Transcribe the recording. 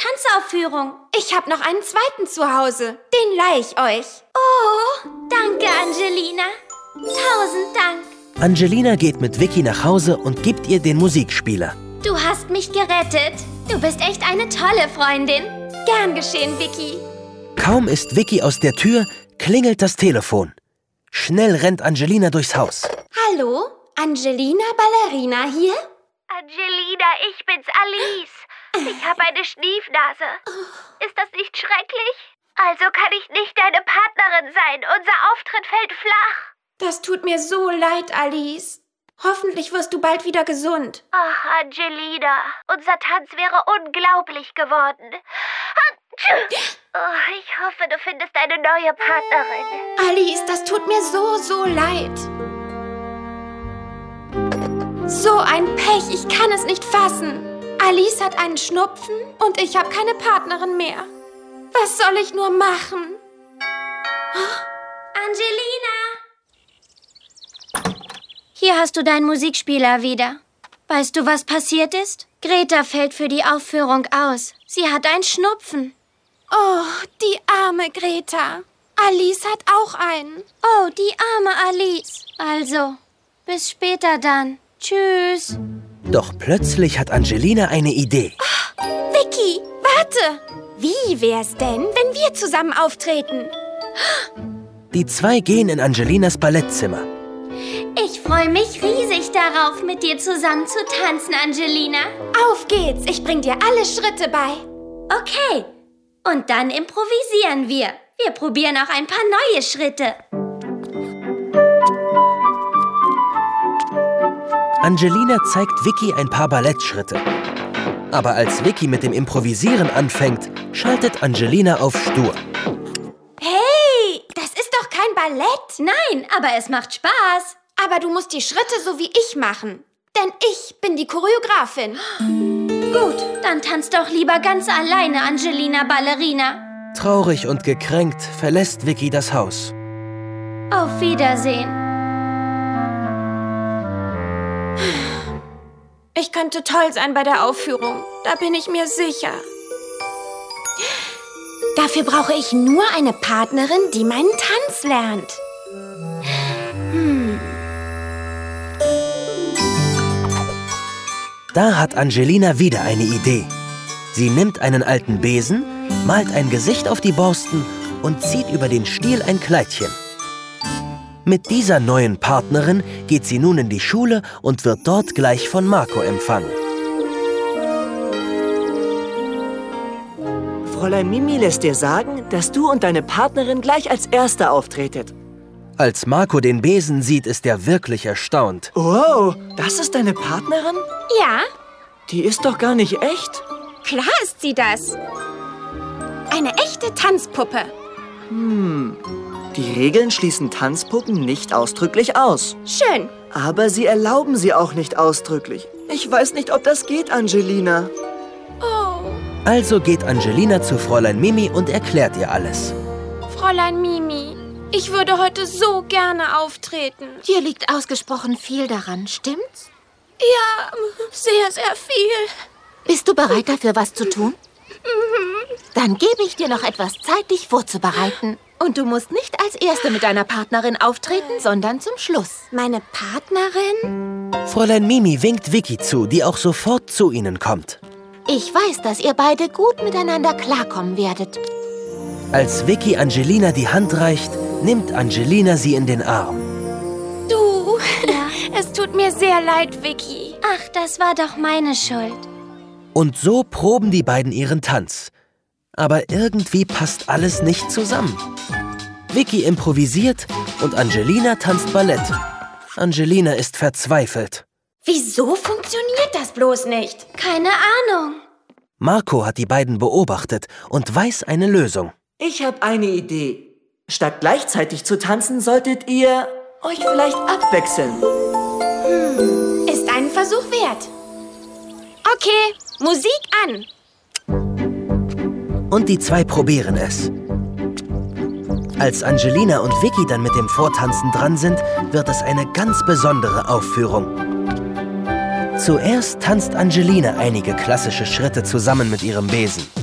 Tanzaufführung. Ich habe noch einen zweiten zu Hause. Den leih ich euch. Oh, danke, Angelina. 1000 Dank. Angelina geht mit Vicky nach Hause und gibt ihr den Musikspieler. Du hast mich gerettet. Du bist echt eine tolle Freundin. Gern geschehen, Vicky. Kaum ist Vicky aus der Tür, klingelt das Telefon. Schnell rennt Angelina durchs Haus. Hallo, Angelina Ballerina hier? Angelina, ich bin's, Alice. Ich habe eine Schniefnase. Ist das nicht schrecklich? Also kann ich nicht deine Partnerin sein. Unser Auftritt fällt flach. Das tut mir so leid, Alice. Hoffentlich wirst du bald wieder gesund. Ach, Angelina, unser Tanz wäre unglaublich geworden. Oh, ich hoffe, du findest eine neue Partnerin. Alice, das tut mir so leid. So ein Pech, ich kann es nicht fassen. Alice hat einen Schnupfen und ich habe keine Partnerin mehr. Was soll ich nur machen? Angelina! Hier hast du deinen Musikspieler wieder. Weißt du, was passiert ist? Greta fällt für die Aufführung aus. Sie hat einen Schnupfen. Oh, die arme Greta. Alice hat auch einen. Oh, die arme Alice. Also, bis später dann. Tschüss. Doch plötzlich hat Angelina eine Idee. Vicky, warte. Wie wär's denn, wenn wir zusammen auftreten? Die zwei gehen in Angelinas Ballettzimmer. Ich freue mich riesig darauf, mit dir zusammen zu tanzen, Angelina. Auf geht's, ich bring dir alle Schritte bei. Okay, und dann improvisieren wir. Wir probieren auch ein paar neue Schritte. Angelina zeigt Vicky ein paar Ballettschritte. Aber als Vicky mit dem Improvisieren anfängt, schaltet Angelina auf stur. Hey, das ist doch kein Ballett. Nein, aber es macht Spaß. Aber du musst die Schritte so wie ich machen. Denn ich bin die Choreografin. Gut, dann tanz doch lieber ganz alleine, Angelina Ballerina. Traurig und gekränkt verlässt Vicky das Haus. Auf Wiedersehen. Ich könnte toll sein bei der Aufführung. Da bin ich mir sicher. Dafür brauche ich nur eine Partnerin, die meinen Tanz lernt. Da hat Angelina wieder eine Idee. Sie nimmt einen alten Besen, malt ein Gesicht auf die Borsten und zieht über den Stiel ein Kleidchen. Mit dieser neuen Partnerin geht sie nun in die Schule und wird dort gleich von Marco empfangen. Fräulein Mimi lässt dir sagen, dass du und deine Partnerin gleich als Erste auftretet. Als Marco den Besen sieht, ist er wirklich erstaunt. Wow, das ist deine Partnerin? Ja, Die ist doch gar nicht echt. klar ist sie das. Eine echte Tanzpuppe. Die Regeln schließen Tanzpuppen nicht ausdrücklich aus. Schön. Aber sie erlauben sie auch nicht ausdrücklich. Ich weiß nicht, ob das geht, Angelina. Oh, Also geht Angelina zu Fräulein Mimi und erklärt ihr alles. Fräulein Mimi, ich würde heute so gerne auftreten. Dir liegt ausgesprochen viel daran, stimmt's? Ja, sehr, sehr viel. Bist du bereit dafür, was zu tun? Dann gebe ich dir noch etwas Zeit, dich vorzubereiten. Und du musst nicht als Erste mit deiner Partnerin auftreten, sondern zum Schluss. Meine Partnerin? Fräulein Mimi winkt Vicky zu, die auch sofort zu ihnen kommt. Ich weiß, dass ihr beide gut miteinander klarkommen werdet. Als Vicky Angelina die Hand reicht, nimmt Angelina sie in den Arm. Du, es tut mir sehr leid, Vicky. Ach, das war doch meine Schuld. Und so proben die beiden ihren Tanz. Aber irgendwie passt alles nicht zusammen. Vicky improvisiert und Angelina tanzt Ballett. Angelina ist verzweifelt. Wieso funktioniert das bloß nicht? Keine Ahnung. Marco hat die beiden beobachtet und weiß eine Lösung. Ich habe eine Idee. Statt gleichzeitig zu tanzen, solltet ihr euch vielleicht abwechseln. Ist ein Versuch wert. Okay, Musik an. Und die zwei probieren es. Als Angelina und Vicky dann mit dem Vortanzen dran sind, wird es eine ganz besondere Aufführung. Zuerst tanzt Angelina einige klassische Schritte zusammen mit ihrem Besen.